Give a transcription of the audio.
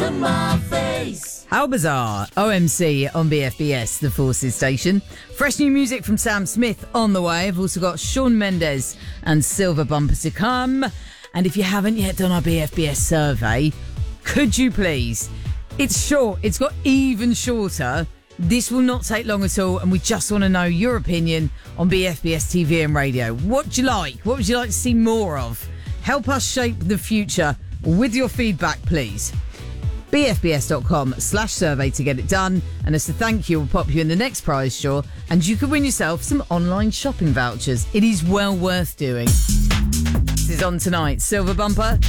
to my face. How bizarre. OMC on BFBS, the Forces station. Fresh new music from Sam Smith on the way. I've also got Shawn Mendes and Silver Bumper to come. And if you haven't yet done our BFBS survey, could you please? It's short. It's got even shorter. This will not take long at all, and we just want to know your opinion on BFBS TV and radio. What do you like? What would you like to see more of? Help us shape the future with your feedback, please. BFBS.com/survey to get it done. And as a thank you, we'll pop you in the next prize draw, and you could win yourself some online shopping vouchers. It is well worth doing. This is on tonight. Silver Bumper.